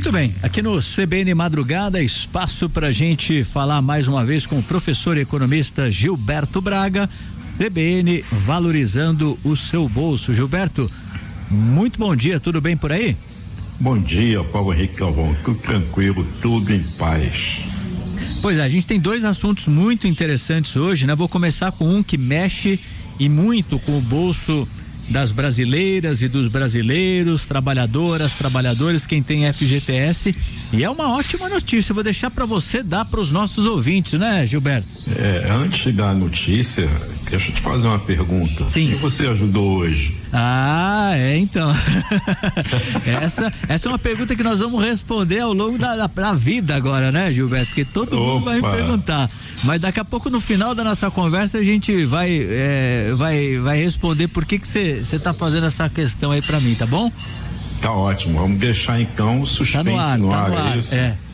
Muito bem, aqui no CBN Madrugada, espaço pra gente falar mais uma vez com o professor e economista Gilberto Braga, CBN valorizando o seu bolso. Gilberto, muito bom dia, tudo bem por aí? Bom dia, Paulo Henrique Galvão, tudo tranquilo, tudo em paz. Pois é, a gente tem dois assuntos muito interessantes hoje, né? Vou começar com um que mexe e muito com o bolso das brasileiras e dos brasileiros, trabalhadoras, trabalhadores, quem tem FGTS, e é uma ótima notícia. Eu vou deixar para você dar para os nossos ouvintes, né, Gilberto? Antes da notícia, deixa eu te fazer uma pergunta. Sim. Quem você ajudou hoje? Então. essa é uma pergunta que nós vamos responder ao longo da vida agora, né, Gilberto? Porque todo mundo vai me perguntar. Mas daqui a pouco, no final da nossa conversa, a gente vai responder por que você está fazendo essa questão aí para mim, tá bom? Tá ótimo, vamos deixar então o suspense no ar, é isso?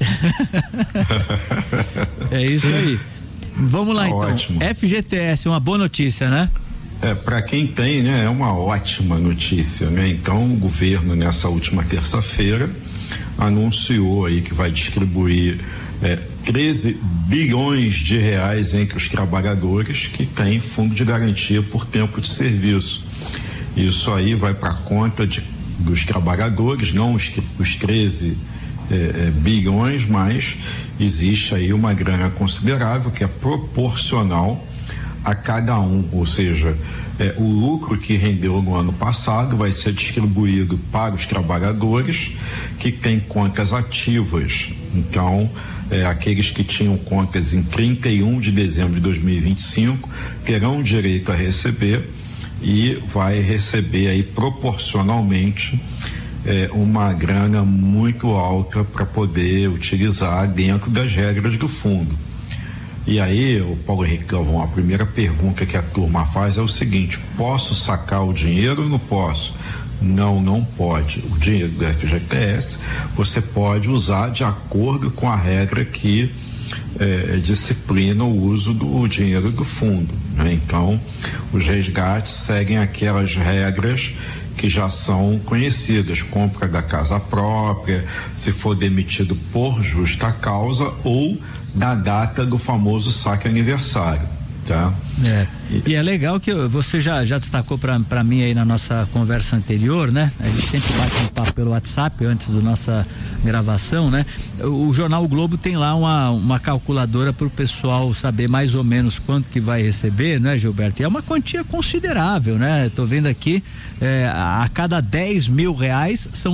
É isso aí. Vamos lá, então. Ótimo. FGTS, uma boa notícia, né? Para quem tem, né, é uma ótima notícia, né? Então, o governo, nessa última terça-feira, anunciou aí que vai distribuir 13 bilhões de reais entre os trabalhadores que têm fundo de garantia por tempo de serviço. Isso aí vai para a conta dos trabalhadores, não os 13 bilhões, mas existe aí uma grana considerável que é proporcional a cada um, ou seja, o lucro que rendeu no ano passado vai ser distribuído para os trabalhadores que têm contas ativas. Então, aqueles que tinham contas em 31 de dezembro de 2025 terão direito a receber e vai receber aí proporcionalmente uma grana muito alta para poder utilizar dentro das regras do fundo. E aí, o Paulo Henrique Galvão, a primeira pergunta que a turma faz é o seguinte: posso sacar o dinheiro ou não posso? Não pode. O dinheiro do FGTS você pode usar de acordo com a regra que disciplina o uso do dinheiro do fundo, né? Então, os resgates seguem aquelas regras que já são conhecidas: compra da casa própria, se for demitido por justa causa ou na data do famoso saque aniversário, tá? E é legal que você já destacou para mim aí na nossa conversa anterior, né? A gente sempre bate um papo pelo WhatsApp antes da nossa gravação, né? O jornal O Globo tem lá uma calculadora para o pessoal saber mais ou menos quanto que vai receber, né, Gilberto? E é uma quantia considerável, né? Tô vendo aqui, a cada 10 mil reais são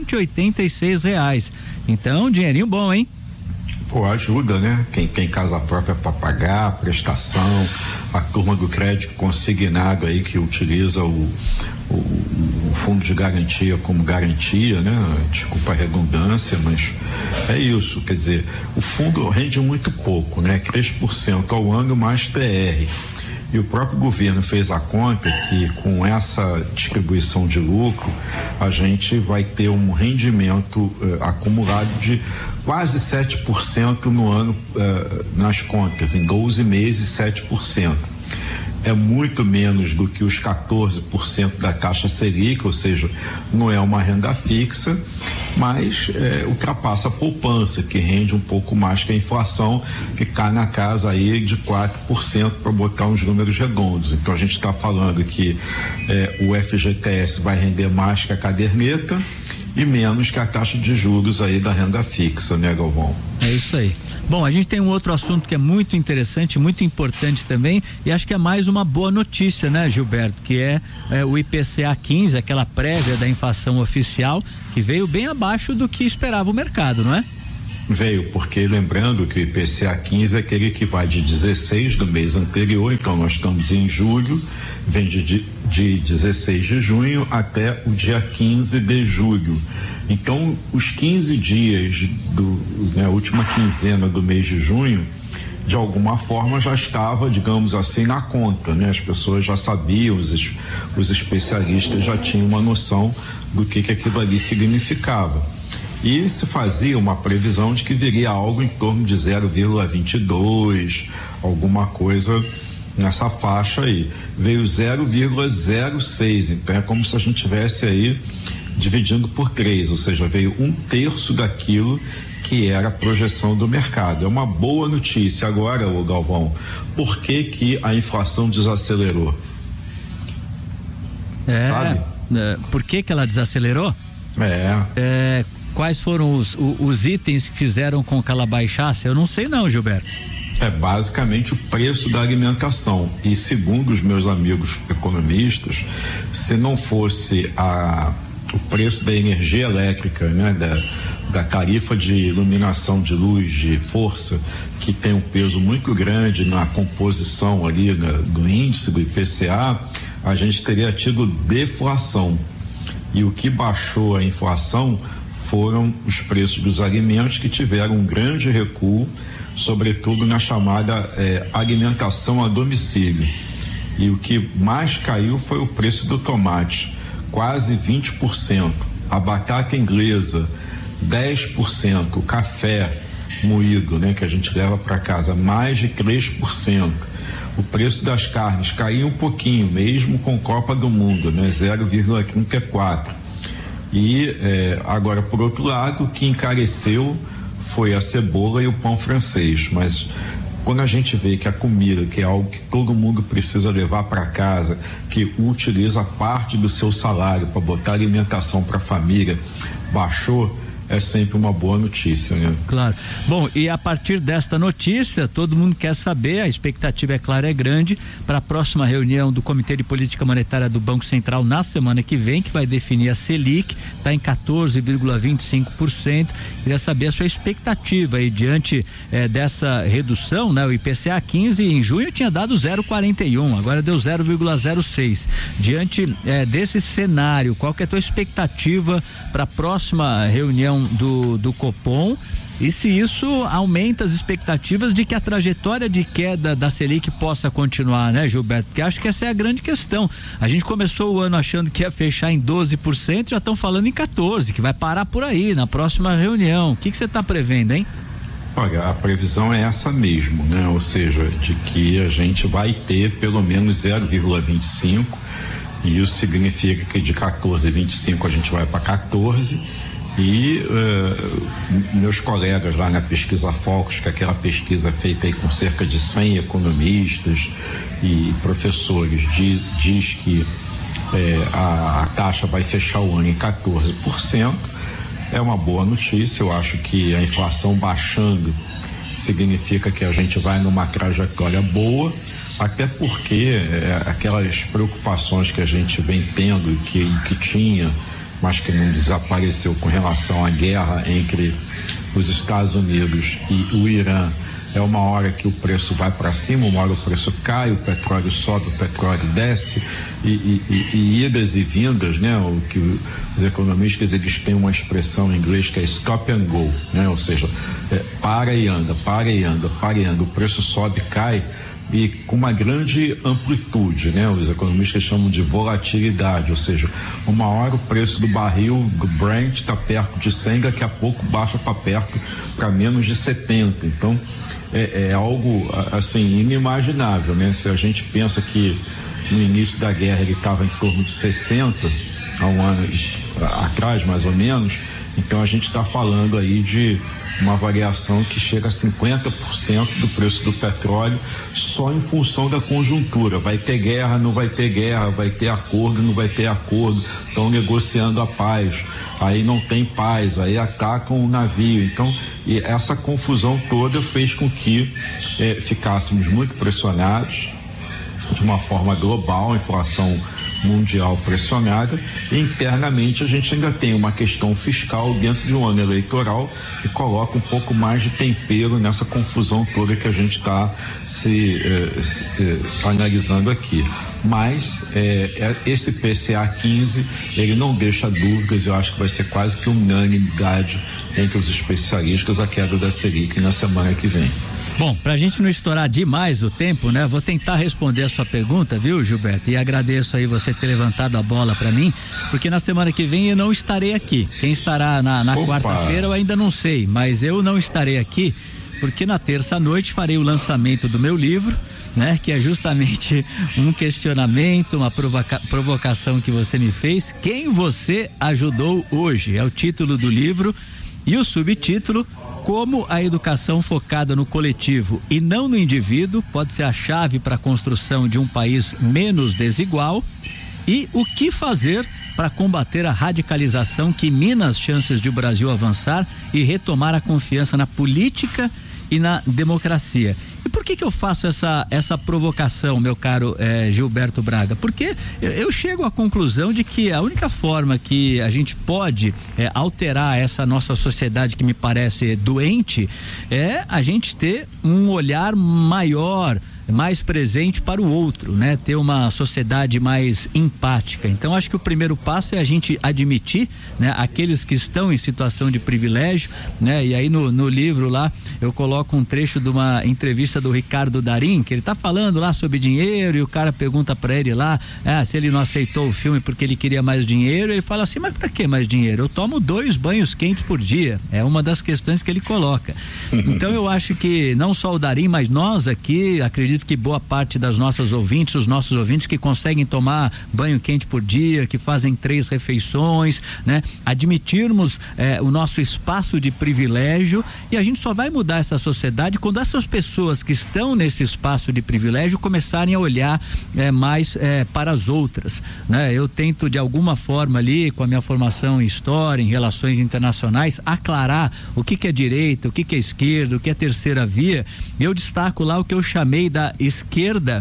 R$186. Então, dinheirinho bom, hein? Pô, ajuda, né? Quem tem casa própria para pagar, prestação, a turma do crédito consignado aí que utiliza o fundo de garantia como garantia, né? Desculpa a redundância, mas é isso, quer dizer, o fundo rende muito pouco, né? 3% ao ano mais TR. E o próprio governo fez a conta que com essa distribuição de lucro a gente vai ter um rendimento acumulado de quase 7% no ano, nas contas, em 12 meses 7%. É muito menos do que os 14% da taxa Selic, ou seja, não é uma renda fixa, mas ultrapassa a poupança, que rende um pouco mais que a inflação, que está na casa aí de 4%, para botar uns números redondos. Então a gente está falando que o FGTS vai render mais que a caderneta e menos que a taxa de juros aí da renda fixa, né, Galvão? É isso aí. Bom, a gente tem um outro assunto que é muito interessante, muito importante também, e acho que é mais uma boa notícia, né, Gilberto, que é o IPCA 15, aquela prévia da inflação oficial, que veio bem abaixo do que esperava o mercado, não é? Veio, porque lembrando que o IPCA 15 é aquele que vai de 16 do mês anterior, então nós estamos em julho, vem de 16 de junho até o dia 15 de julho. Então, os 15 dias a última quinzena do mês de junho, de alguma forma já estava, digamos assim, na conta, né? As pessoas já sabiam, os especialistas já tinham uma noção do que aquilo ali significava. E se fazia uma previsão de que viria algo em torno de 0,22, alguma coisa nessa faixa aí. Veio 0,06, então é como se a gente tivesse aí dividindo por 3, ou seja, veio 1/3 daquilo que era a projeção do mercado. É uma boa notícia. Agora, ô Galvão, por que a inflação desacelerou? Sabe? Por que ela desacelerou? Quais foram os itens que fizeram com que ela baixasse? Eu não sei não, Gilberto. É basicamente o preço da alimentação. E segundo os meus amigos economistas, se não fosse o preço da energia elétrica, né, da tarifa de iluminação de luz, de força, que tem um peso muito grande na composição ali do índice do IPCA, a gente teria tido deflação. E o que baixou a inflação foram os preços dos alimentos, que tiveram um grande recuo, sobretudo na chamada alimentação a domicílio. E o que mais caiu foi o preço do tomate, quase 20%, a batata inglesa 10%, o café moído, né, que a gente leva para casa, mais de 3%. O preço das carnes caiu um pouquinho, mesmo com Copa do Mundo, né, 0,34%. E agora, por outro lado, o que encareceu foi a cebola e o pão francês. Mas quando a gente vê que a comida, que é algo que todo mundo precisa levar para casa, que utiliza parte do seu salário para botar alimentação para a família, baixou, é sempre uma boa notícia, né? Claro. Bom, e a partir desta notícia, todo mundo quer saber, a expectativa, é claro, é grande para a próxima reunião do Comitê de Política Monetária do Banco Central na semana que vem, que vai definir a Selic, está em 14,25%. Queria saber a sua expectativa aí diante dessa redução, né? O IPCA 15 em junho tinha dado 0,41, agora deu 0,06. Diante desse cenário, qual que é a tua expectativa para a próxima reunião do Copom, e se isso aumenta as expectativas de que a trajetória de queda da Selic possa continuar, né, Gilberto? Porque acho que essa é a grande questão. A gente começou o ano achando que ia fechar em 12%, já estão falando em 14%, que vai parar por aí na próxima reunião. O que você está prevendo, hein? Olha, a previsão é essa mesmo, né? Ou seja, de que a gente vai ter pelo menos 0,25%, e isso significa que de 14,25 a gente vai para 14%. E meus colegas lá na pesquisa Focus, que é aquela pesquisa feita aí com cerca de 100 economistas e professores, diz que a taxa vai fechar o ano em 14%. É uma boa notícia. Eu acho que a inflação baixando significa que a gente vai numa trajetória boa, até porque aquelas preocupações que a gente vem tendo e que tinha, mas que não desapareceu com relação à guerra entre os Estados Unidos e o Irã, é uma hora que o preço vai para cima, uma hora o preço cai, o petróleo sobe, o petróleo desce, e idas e vindas, né? O que os economistas, eles têm uma expressão em inglês que é stop and go, né? Ou seja, para e anda, para e anda, para e anda, o preço sobe, cai, e com uma grande amplitude, né? Os economistas chamam de volatilidade, ou seja, uma hora o preço do barril do Brent está perto de 100, daqui a pouco baixa para menos de 70. Então é algo assim inimaginável, né? Se a gente pensa que no início da guerra ele estava em torno de 60 há um ano atrás, mais ou menos, então a gente está falando aí de uma variação que chega a 50% do preço do petróleo, só em função da conjuntura. Vai ter guerra, não vai ter guerra, vai ter acordo, não vai ter acordo, estão negociando a paz, aí não tem paz, aí atacam o navio. Então, e essa confusão toda fez com que ficássemos muito pressionados de uma forma global, a inflação mundial pressionada, e internamente a gente ainda tem uma questão fiscal dentro de um ano eleitoral que coloca um pouco mais de tempero nessa confusão toda que a gente está analisando aqui. Mas esse PCA 15, ele não deixa dúvidas. Eu acho que vai ser quase que unanimidade entre os especialistas a queda da Selic na semana que vem. Bom, pra gente não estourar demais o tempo, né? Vou tentar responder a sua pergunta, viu, Gilberto? E agradeço aí você ter levantado a bola pra mim, porque na semana que vem eu não estarei aqui. Quem estará na quarta-feira eu ainda não sei, mas eu não estarei aqui, porque na terça-noite farei o lançamento do meu livro, né? Que é justamente um questionamento, uma provocação que você me fez. Quem você ajudou hoje? É o título do livro e o subtítulo: como a educação focada no coletivo e não no indivíduo pode ser a chave para a construção de um país menos desigual, e o que fazer para combater a radicalização que mina as chances de o Brasil avançar e retomar a confiança na política e na democracia. E por que eu faço essa provocação, meu caro Gilberto Braga? Porque eu chego à conclusão de que a única forma que a gente pode alterar essa nossa sociedade que me parece doente é a gente ter um olhar maior, mais presente para o outro, né? Ter uma sociedade mais empática. Então acho que o primeiro passo é a gente admitir, né, aqueles que estão em situação de privilégio, né? E aí no livro lá eu coloco um trecho de uma entrevista do Ricardo Darín, que ele tá falando lá sobre dinheiro, e o cara pergunta para ele lá, se ele não aceitou o filme porque ele queria mais dinheiro. Ele fala assim: mas para que mais dinheiro? Eu tomo 2 banhos quentes por dia. É uma das questões que ele coloca. Então eu acho que não só o Darín, mas nós aqui, acredito que boa parte das nossas ouvintes, os nossos ouvintes que conseguem tomar banho quente por dia, que fazem 3 refeições, né? Admitirmos o nosso espaço de privilégio, e a gente só vai mudar essa sociedade quando essas pessoas que estão nesse espaço de privilégio começarem a olhar mais para as outras, né? Eu tento de alguma forma ali, com a minha formação em história, em relações internacionais, aclarar o que é direita, o que é esquerda, o que é terceira via. Eu destaco lá o que eu chamei da esquerda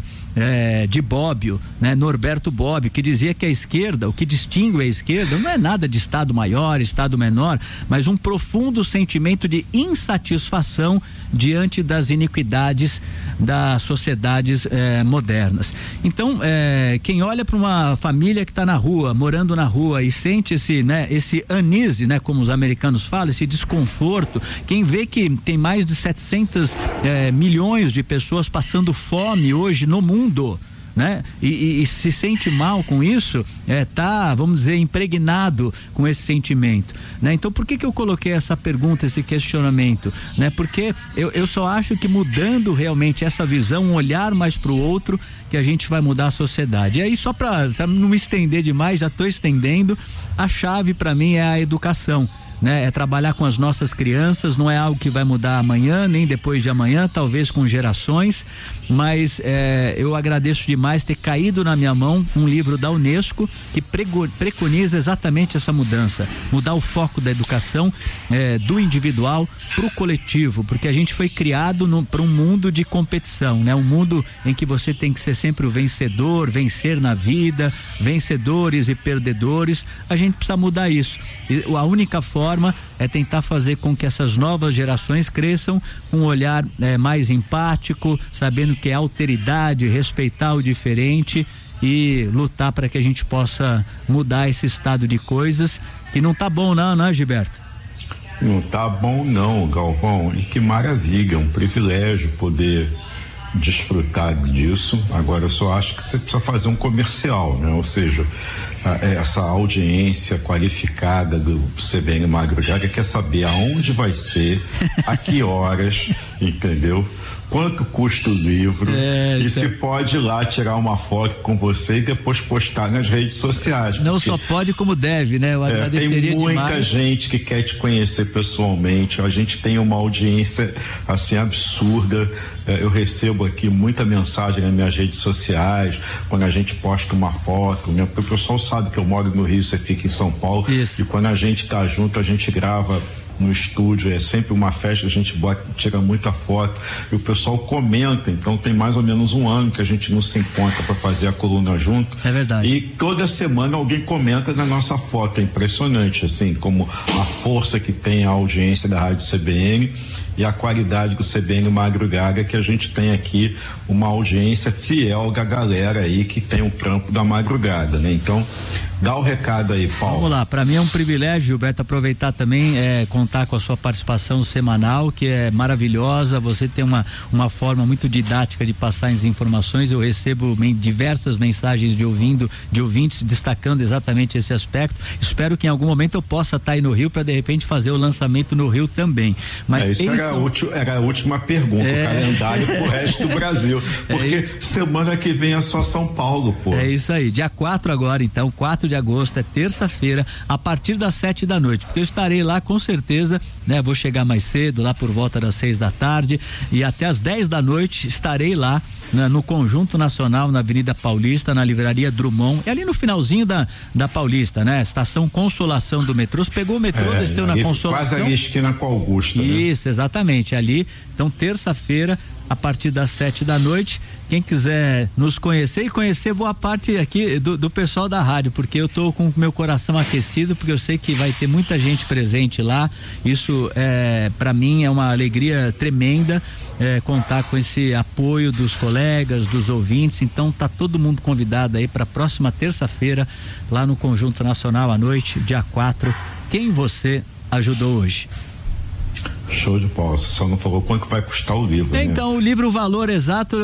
de Bobbio, né? Norberto Bobbio, que dizia que a esquerda, o que distingue a esquerda não é nada de Estado maior, Estado menor, mas um profundo sentimento de insatisfação diante das iniquidades das sociedades modernas. Então, quem olha para uma família que está na rua, morando na rua, e sente esse unease, né, como os americanos falam, esse desconforto, quem vê que tem mais de 700 milhões de pessoas passando fome hoje no mundo, né? E se sente mal com isso, tá, vamos dizer, impregnado com esse sentimento, né? Então por que eu coloquei essa pergunta, esse questionamento, né? Porque eu só acho que mudando realmente essa visão, um olhar mais pro outro, que a gente vai mudar a sociedade. E aí, só para não me estender demais, já estou estendendo, a chave para mim é a educação, né? É trabalhar com as nossas crianças. Não é algo que vai mudar amanhã, nem depois de amanhã, talvez com gerações, mas eu agradeço demais ter caído na minha mão um livro da UNESCO que preconiza exatamente essa mudança, mudar o foco da educação do individual para o coletivo, porque a gente foi criado para um mundo de competição, né? Um mundo em que você tem que ser sempre o vencedor, vencer na vida, vencedores e perdedores. A gente precisa mudar isso, e a única forma é tentar fazer com que essas novas gerações cresçam com um olhar mais empático, sabendo que é alteridade, respeitar o diferente e lutar para que a gente possa mudar esse estado de coisas que não tá bom não, Gilberto? Não tá bom não, Galvão, e que maravilha, um privilégio poder desfrutar disso. Agora eu só acho que você precisa fazer um comercial, né? Ou seja, essa audiência qualificada do CBN Madrugada quer saber aonde vai ser, a que horas, entendeu? Quanto custa o livro e se pode ir lá tirar uma foto com você e depois postar nas redes sociais. Não só pode como deve, né? Eu agradeceria tem muita demais. Gente que quer te conhecer pessoalmente. A gente tem uma audiência assim absurda. Eu recebo aqui muita mensagem nas minhas redes sociais quando a gente posta uma foto, né? Porque o pessoal sabe que eu moro no Rio, você fica em São Paulo. Isso. E quando a gente tá junto, a gente grava no estúdio, é sempre uma festa, a gente tira muita foto e o pessoal comenta. Então tem mais ou menos 1 ano que a gente não se encontra para fazer a coluna junto. É verdade. E toda semana alguém comenta na nossa foto. É impressionante, assim, como a força que tem a audiência da Rádio CBN e a qualidade do CBN Madrugada, que a gente tem aqui uma audiência fiel da galera aí que tem o trampo da madrugada, né? Então dá o recado aí, Paulo. Vamos lá, para mim é um privilégio, Gilberto, aproveitar também, contar com a sua participação semanal, que é maravilhosa. Você tem uma forma muito didática de passar as informações. Eu recebo diversas mensagens de ouvintes destacando exatamente esse aspecto. Espero que em algum momento eu possa estar aí no Rio para de repente fazer o lançamento no Rio também. Mas isso é era a última pergunta, o calendário pro resto do Brasil, porque semana que vem é só São Paulo, pô. É isso aí, dia 4 agora, então, 4 de agosto, é terça-feira, a partir das 7 da noite, porque eu estarei lá com certeza, né? Vou chegar mais cedo, lá por volta das 6 da tarde, e até as 10 da noite estarei lá, né, no Conjunto Nacional, na Avenida Paulista, na Livraria Drummond, e ali no finalzinho da Paulista, né? Estação Consolação do metrô. Você pegou o metrô, desceu na Consolação. Quase ali esquina com Augusta. Isso, né? Exatamente, ali. Então, terça-feira, a partir das 7 da noite, quem quiser nos conhecer e conhecer boa parte aqui do pessoal da rádio, porque eu tô com o meu coração aquecido, porque eu sei que vai ter muita gente presente lá. Isso para mim é uma alegria tremenda, contar com esse apoio dos colegas, dos ouvintes. Então tá todo mundo convidado aí para a próxima terça-feira lá no Conjunto Nacional à noite, dia 4. Quem você ajudou hoje? Show de bola, você só não falou quanto vai custar o livro, né? Então, o livro, o valor exato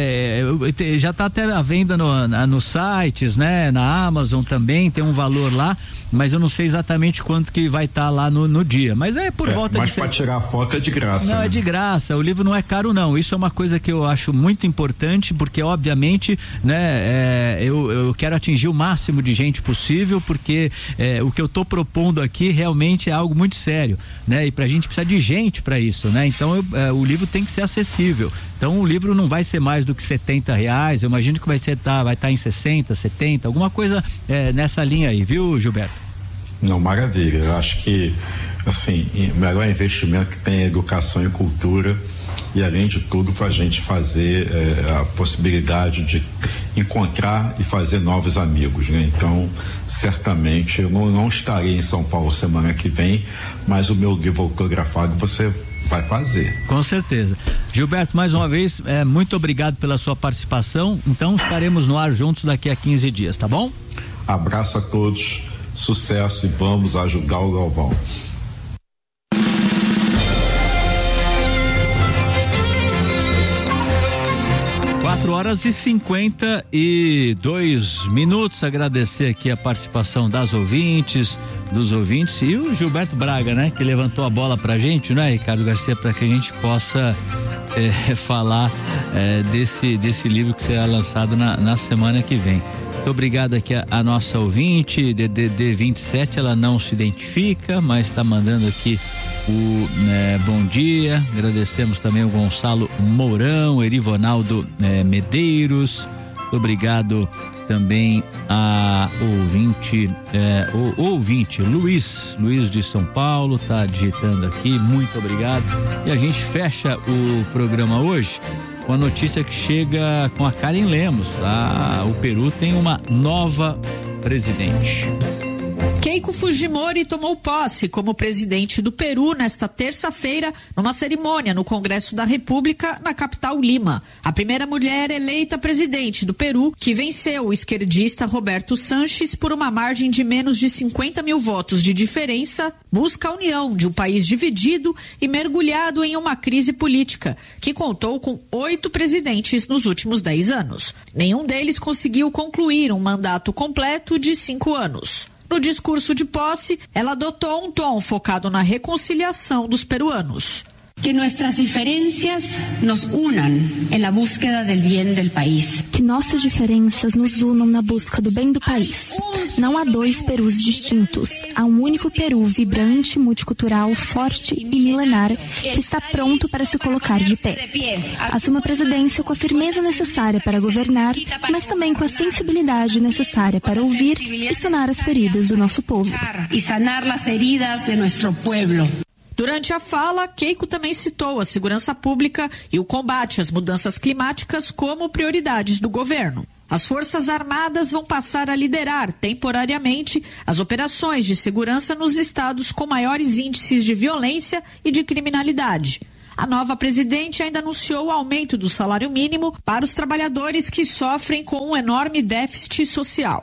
já está até à venda nos sites, né? Na Amazon também tem um valor lá, mas eu não sei exatamente quanto que vai estar lá no dia, mas é por volta mas para tirar a foto é de graça. Não, né? É de graça, o livro não é caro não, isso é uma coisa que eu acho muito importante, porque obviamente, né, eu quero atingir o máximo de gente possível, porque o que eu estou propondo aqui realmente é algo muito sério, né? E pra gente precisa de gente para isso, né? Então o livro tem que ser acessível. Então o livro não vai ser mais do que R$70. Eu imagino que vai estar em 60, 70, alguma coisa nessa linha aí, viu, Gilberto? Não, maravilha. Eu acho que assim, o melhor investimento que tem é educação e cultura, e além de tudo a gente fazer a possibilidade de encontrar e fazer novos amigos, né? Então certamente eu não estarei em São Paulo semana que vem, mas o meu livro autografado você vai fazer. Com certeza. Gilberto, mais uma vez, muito obrigado pela sua participação. Então estaremos no ar juntos daqui a 15 dias, tá bom? Abraço a todos, sucesso, e vamos ajudar o Galvão. 4h52. Agradecer aqui a participação dos ouvintes e o Gilberto Braga, né? Que levantou a bola pra gente, né, Ricardo Garcia, para que a gente possa falar desse livro que será lançado na semana que vem. Muito obrigado aqui a nossa ouvinte, DDD 27, ela não se identifica, mas está mandando aqui bom dia. Agradecemos também o Gonçalo Mourão, Erivonaldo Medeiros. Muito obrigado também a o ouvinte Luiz de São Paulo, tá digitando aqui, muito obrigado. E a gente fecha o programa hoje com a notícia que chega com a Karen Lemos. O Peru tem uma nova presidente. Keiko Fujimori tomou posse como presidente do Peru nesta terça-feira, numa cerimônia no Congresso da República, na capital Lima. A primeira mulher eleita presidente do Peru, que venceu o esquerdista Roberto Sanches por uma margem de menos de 50 mil votos de diferença, busca a união de um país dividido e mergulhado em uma crise política, que contou com 8 presidentes nos últimos 10 anos. Nenhum deles conseguiu concluir um mandato completo de 5 anos. No discurso de posse, ela adotou um tom focado na reconciliação dos peruanos. Que nuestras diferencias nos unan en la búsqueda del bien del país. Que nossas diferenças nos unam na busca do bem do país. Não há 2 Perus distintos. Há um único Peru vibrante, multicultural, forte e milenar que está pronto para se colocar de pé. Assuma a presidência com a firmeza necessária para governar, mas também com a sensibilidade necessária para ouvir e sanar as feridas do nosso povo. E sanar as feridas de nosso pueblo. Durante a fala, Keiko também citou a segurança pública e o combate às mudanças climáticas como prioridades do governo. As Forças Armadas vão passar a liderar temporariamente as operações de segurança nos estados com maiores índices de violência e de criminalidade. A nova presidente ainda anunciou o aumento do salário mínimo para os trabalhadores que sofrem com um enorme déficit social.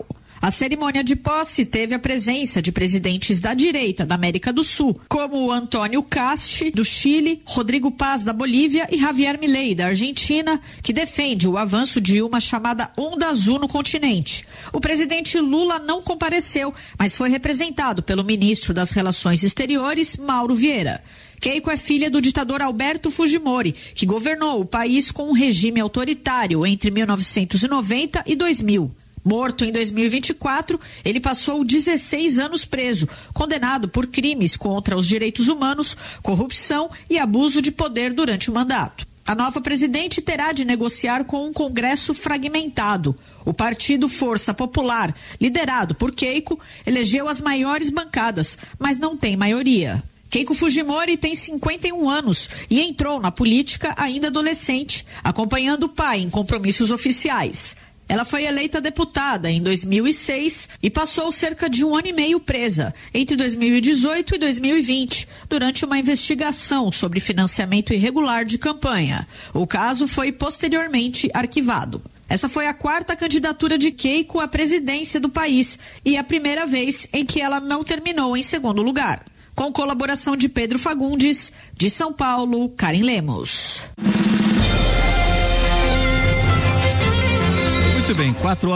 A cerimônia de posse teve a presença de presidentes da direita da América do Sul, como Antônio Casti, do Chile, Rodrigo Paz, da Bolívia e Javier Milei, da Argentina, que defende o avanço de uma chamada onda azul no continente. O presidente Lula não compareceu, mas foi representado pelo ministro das Relações Exteriores, Mauro Vieira. Keiko é filha do ditador Alberto Fujimori, que governou o país com um regime autoritário entre 1990 e 2000. Morto em 2024, ele passou 16 anos preso, condenado por crimes contra os direitos humanos, corrupção e abuso de poder durante o mandato. A nova presidente terá de negociar com um Congresso fragmentado. O Partido Força Popular, liderado por Keiko, elegeu as maiores bancadas, mas não tem maioria. Keiko Fujimori tem 51 anos e entrou na política ainda adolescente, acompanhando o pai em compromissos oficiais. Ela foi eleita deputada em 2006 e passou cerca de 1 ano e meio presa, entre 2018 e 2020, durante uma investigação sobre financiamento irregular de campanha. O caso foi posteriormente arquivado. Essa foi a 4ª candidatura de Keiko à presidência do país e a primeira vez em que ela não terminou em segundo lugar. Com colaboração de Pedro Fagundes, de São Paulo, Karen Lemos. Muito bem,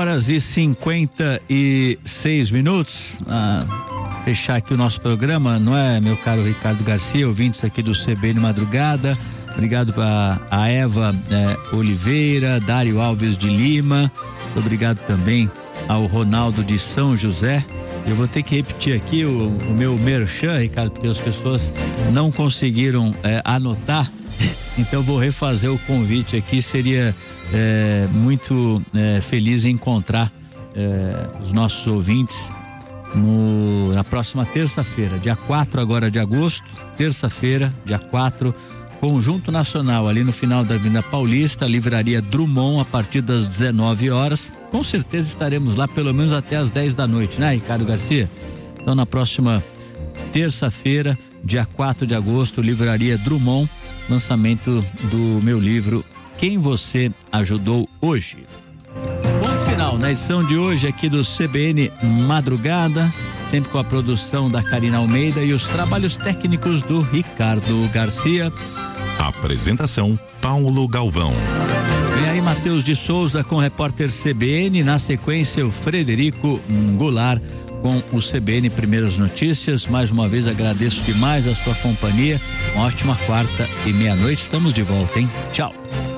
4h56. Fechar aqui o nosso programa, não é, meu caro Ricardo Garcia, ouvintes aqui do CBN Madrugada. Obrigado a Eva Oliveira, Dário Alves de Lima. Obrigado também ao Ronaldo de São José. Eu vou ter que repetir aqui o meu merchan, Ricardo, porque as pessoas não conseguiram anotar, então vou refazer o convite aqui. Seria muito feliz em encontrar os nossos ouvintes na próxima terça-feira, dia 4 agora de agosto, terça-feira, dia 4, Conjunto Nacional, ali no final da Avenida Paulista, Livraria Drummond, a partir das 19 horas. Com certeza estaremos lá pelo menos até as 10 da noite, né, Ricardo Garcia? Então, na próxima terça-feira, dia 4 de agosto, Livraria Drummond, lançamento do meu livro Quem Você Ajudou Hoje. Ponto final na edição de hoje aqui do CBN Madrugada, sempre com a produção da Karina Almeida e os trabalhos técnicos do Ricardo Garcia. Apresentação Paulo Galvão. Vem aí Matheus de Souza com o repórter CBN, na sequência o Frederico Goulart com o CBN Primeiras Notícias. Mais uma vez agradeço demais a sua companhia, uma ótima 4h30. Estamos de volta, hein? Tchau.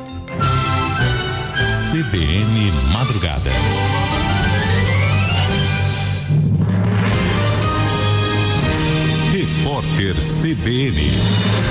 CBN Madrugada. Repórter CBN.